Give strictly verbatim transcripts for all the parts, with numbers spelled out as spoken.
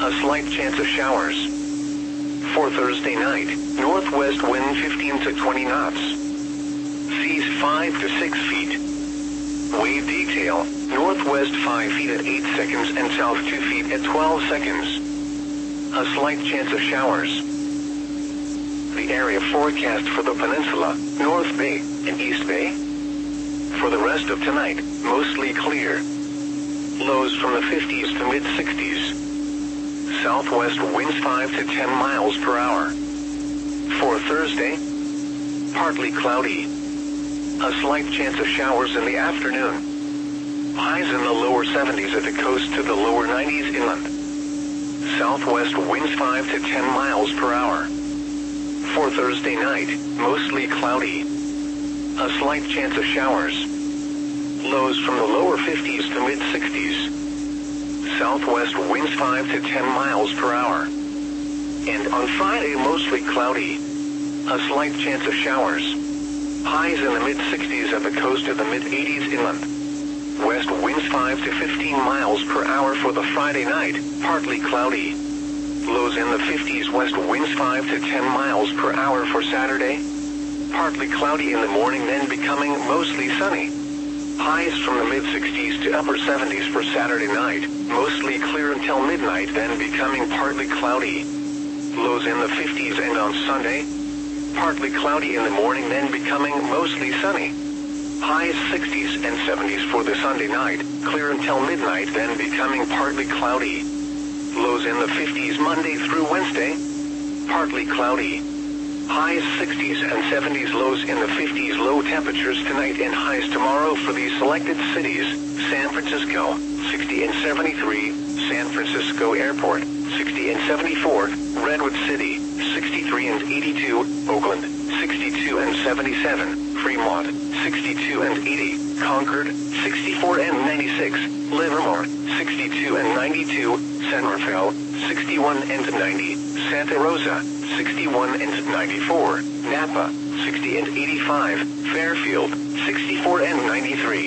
A slight chance of showers. For Thursday night, northwest wind fifteen to twenty knots. Seas five to six feet. Wave detail, northwest five feet at eight seconds and south two feet at twelve seconds. A slight chance of showers. The area forecast for the peninsula, North Bay and East Bay. For the rest of tonight, mostly clear. Lows from the fifties to mid-sixties. Southwest winds five to ten miles per hour. For Thursday, partly cloudy. A slight chance of showers in the afternoon. Highs in the lower seventies at the coast to the lower nineties inland. Southwest winds five to ten miles per hour. For Thursday night, mostly cloudy. A slight chance of showers. Lows from the lower fifties to mid-sixties. Southwest winds five to ten miles per hour. And on Friday, mostly cloudy. A slight chance of showers. Highs in the mid-sixties at the coast to the mid-eighties inland. West winds five to fifteen miles per hour for the Friday night, partly cloudy. Lows in the fifties, west winds five to ten miles per hour for Saturday. Partly cloudy in the morning, then becoming mostly sunny. Highs from the mid-sixties to upper seventies for Saturday night, mostly clear until midnight, then becoming partly cloudy. Lows in the fifties, and on Sunday, partly cloudy in the morning, then becoming mostly sunny. Highs sixties and seventies for the Sunday night, clear until midnight, then becoming partly cloudy. Lows in the fifties Monday through Wednesday, partly cloudy. Highs sixties and seventies, lows in the fifties. Low temperatures tonight and highs tomorrow for these selected cities: San Francisco, sixty and seventy-three, San Francisco Airport, sixty and seventy-four, Redwood City, sixty-three and eighty-two, Oakland, sixty-two and seventy-seven, Fremont, sixty-two and eighty, Concord, sixty-four and ninety-six, Livermore, sixty-two and ninety-two, San Rafael, sixty-one and ninety, Santa Rosa, sixty-one and ninety-four, Napa, sixty and eighty-five, Fairfield, sixty-four and ninety-three.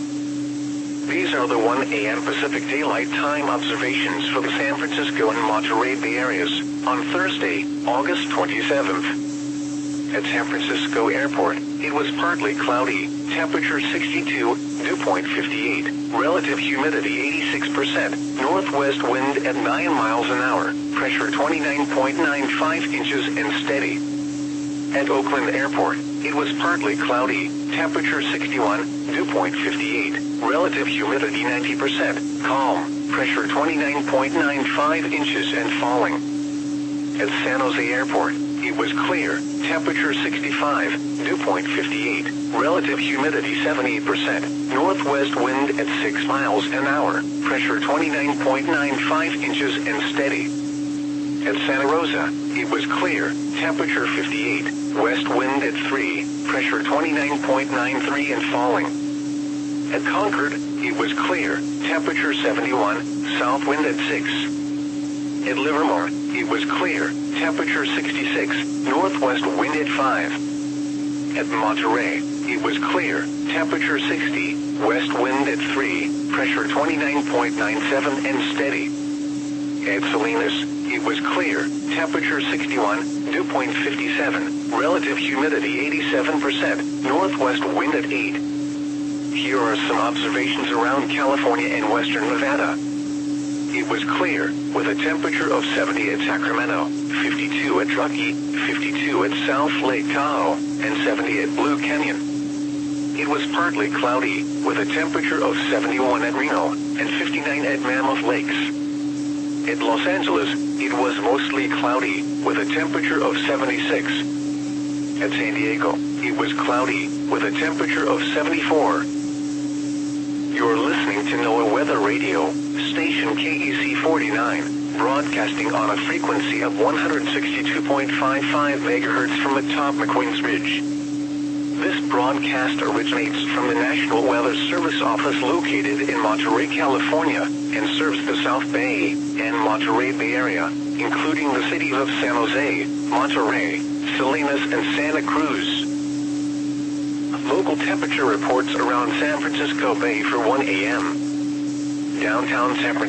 These are the one A M Pacific Daylight Time observations for the San Francisco and Monterey Bay areas on Thursday, August twenty-seventh. At San Francisco Airport, it was partly cloudy, temperature sixty-two, dew point fifty-eight, relative humidity eighty-six percent, northwest wind at nine miles an hour, pressure twenty-nine point nine five inches and steady. At Oakland Airport, it was partly cloudy, temperature sixty-one, dew point fifty-eight, relative humidity ninety percent, calm, pressure twenty-nine point nine five inches and falling. At San Jose Airport, it was clear, temperature sixty-five, dew point fifty-eight, relative humidity seventy-eight percent, northwest wind at six miles an hour, pressure twenty-nine point nine five inches and steady. At Santa Rosa, it was clear, temperature fifty-eight, west wind at three, pressure twenty-nine point nine three and falling. At Concord, it was clear, temperature seventy-one, south wind at six. At Livermore, it was clear, temperature sixty-six, northwest wind at five. At Monterey, it was clear, temperature sixty, west wind at three, pressure twenty-nine point nine seven and steady. At Salinas, it was clear, temperature sixty-one, dew point fifty-seven, relative humidity eighty-seven percent, northwest wind at eight. Here are some observations around California and western Nevada. It was clear, with a temperature of seventy at Sacramento, fifty-two at Truckee, fifty-two at South Lake Tahoe, and seventy at Blue Canyon. It was partly cloudy, with a temperature of seventy-one at Reno, and fifty-nine at Mammoth Lakes. At Los Angeles, it was mostly cloudy, with a temperature of seventy-six. At San Diego, it was cloudy, with a temperature of seventy-four. You're listening to NOAA Weather Radio, station K E C forty-nine, broadcasting on a frequency of one hundred sixty-two point five five megahertz from atop McQueen's Ridge. This broadcast originates from the National Weather Service office located in Monterey, California, and serves the South Bay and Monterey Bay area, including the cities of San Jose, Monterey, Salinas, and Santa Cruz. Local temperature reports around San Francisco Bay for one A M Downtown San Francisco.